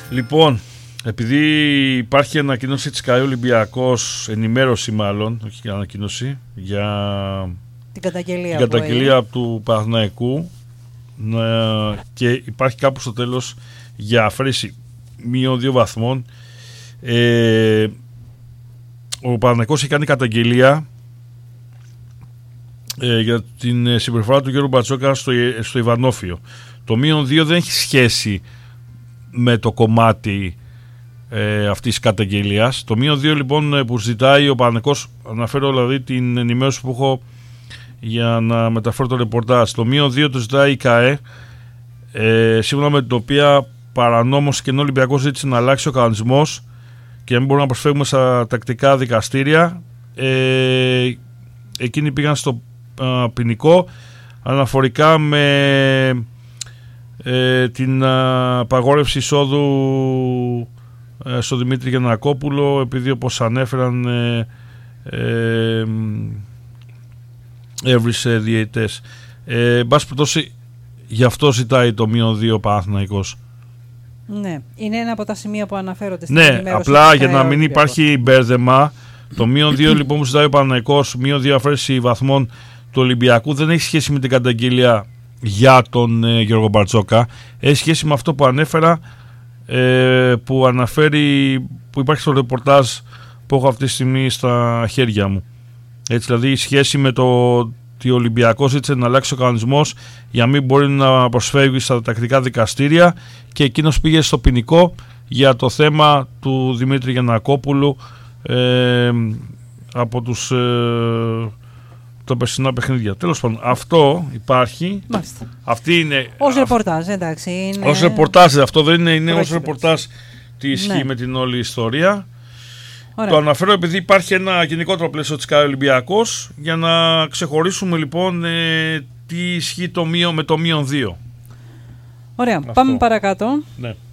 Λοιπόν, επειδή υπάρχει ανακοίνωση της ΚΑΕ Ολυμπιακός, ενημέρωση μάλλον, όχι ανακοίνωση, για την καταγγελία του Παναθηναϊκού, και υπάρχει κάπου στο τέλος για αφαίρεση -2 βαθμών. Ο Παναθηναϊκός έχει κάνει καταγγελία για την συμπεριφορά του Γιώργου Μπαρτζόκα στο Ιβανόφιο. Το -2 δεν έχει σχέση με το κομμάτι αυτής της καταγγελίας. Το -2 λοιπόν που ζητάει ο Παναθηναϊκός, αναφέρω δηλαδή την ενημέρωση που έχω για να μεταφέρω το ρεπορτάζ. Το -2 το ζητάει η ΚΑΕ, σύμφωνα με την οποία παρανόμως και ενώ ο Ολυμπιακός ζήτησε να αλλάξει ο κανονισμός και δεν μπορούμε να προσφέρουμε στα τακτικά δικαστήρια, εκείνοι πήγαν στο ποινικό αναφορικά με την απαγόρευση εισόδου στο Δημήτρη Γιαννακόπουλο, επειδή όπως ανέφεραν έβρισε διαιτητές. Μπας πρωτώσει, γι' αυτό ζητάει το -2 ο Παναθηναϊκός. Ναι, είναι ένα από τα σημεία που αναφέρονται στην ενημέρωση. Ναι, απλά για να μην υπάρχει μπέρδεμα, το -2 λοιπόν που ζητάει ο Παναθηναϊκός, -2 αφαίρεση βαθμών του Ολυμπιακού, δεν έχει σχέση με την καταγγελία για τον Γιώργο Μπαρτζόκα. Έχει σχέση με αυτό που ανέφερα, που αναφέρει, που υπάρχει στο ρεπορτάζ που έχω αυτή τη στιγμή στα χέρια μου. Έτσι, δηλαδή η σχέση με το ότι ο Ολυμπιακός ζήτησε να αλλάξει ο κανονισμός για να μην μπορεί να προσφεύγει στα τακτικά δικαστήρια, και εκείνος πήγε στο ποινικό για το θέμα του Δημήτρη Γιαννακόπουλου από τα περσινά παιχνίδια. Τέλος πάντων, αυτό υπάρχει. Μάλιστα. Αυτή είναι. Ως ρεπορτάζ, εντάξει. Είναι... Ως ρεπορτάζ, αυτό δεν είναι ως ρεπορτάζ τι ισχύει με την όλη ιστορία. Ωραία. Το αναφέρω επειδή υπάρχει ένα γενικότερο πλαίσιο της ΚΑΕ Ολυμπιακός, για να ξεχωρίσουμε λοιπόν τι ισχύει με το -2. Ωραία, αυτό. Πάμε παρακάτω. Ναι.